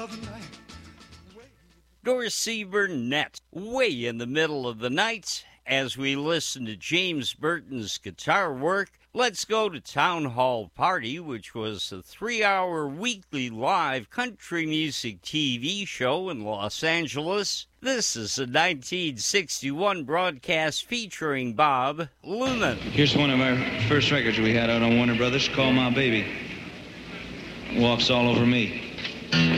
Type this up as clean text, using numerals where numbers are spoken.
Dorsey Burnett, way in the middle of the night. As we listen to James Burton's guitar work, let's go to Town Hall Party, which was a 3-hour weekly live country music TV show in Los Angeles. This is a 1961 broadcast featuring Bob Luman. Here's one of our first records we had out on Warner Brothers, called My Baby. Walks All Over Me.